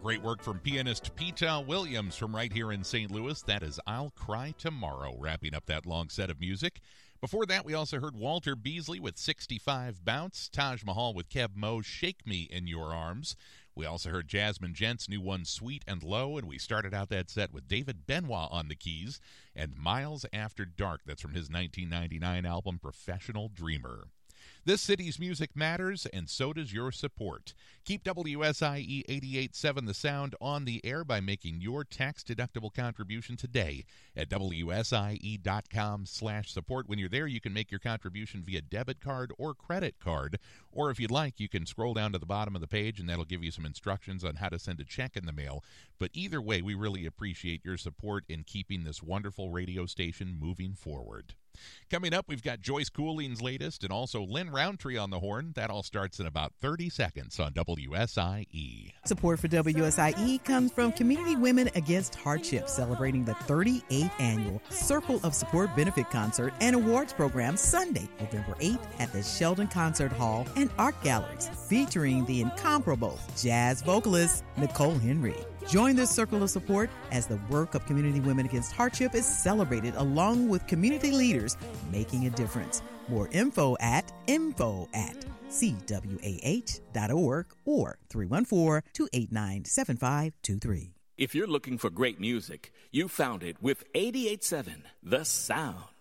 Great work from pianist Pete Williams from right here in St. Louis. That is I'll Cry Tomorrow, wrapping up that long set of music. Before that, we also heard Walter Beasley with 65 Bounce, Taj Mahal with Keb Mo's Shake Me in Your Arms. We also heard Jasmine Gent's new one, Sweet and Low, and we started out that set with David Benoit on the keys and Miles After Dark. That's from his 1999 album, Professional Dreamer. This city's music matters, and so does your support. Keep WSIE 88.7 The Sound on the air by making your tax-deductible contribution today at WSIE.com/support. When you're there, you can make your contribution via debit card or credit card. Or if you'd like, you can scroll down to the bottom of the page, and that'll give you some instructions on how to send a check in the mail. But either way, we really appreciate your support in keeping this wonderful radio station moving forward. Coming up, we've got Joyce Cooling's latest and also Lynn Roundtree on the horn. That all starts in about 30 seconds on WSIE. Support for WSIE comes from Community Women Against Hardship, celebrating the 38th annual Circle of Support Benefit Concert and Awards Program Sunday, November 8th at the Sheldon Concert Hall and Art Galleries, featuring the incomparable jazz vocalist Nicole Henry. Join this circle of support as the work of Community Women Against Hardship is celebrated along with community leaders making a difference. More info at CWAH.org or 314-289-7523. If you're looking for great music, you found it with 88.7 The Sound.